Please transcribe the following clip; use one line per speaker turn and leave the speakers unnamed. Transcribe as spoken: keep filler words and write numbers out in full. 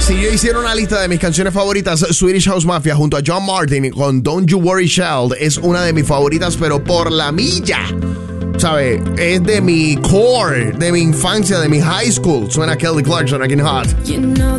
Si yo hiciera una lista de mis canciones favoritas, Swedish House Mafia junto a John Martin con Don't You Worry Child es una de mis favoritas, pero por la milla. ¿Sabe? Es de mi core, de mi infancia, de mi high school. Suena Kelly Clarkson aquí en Hot.
You know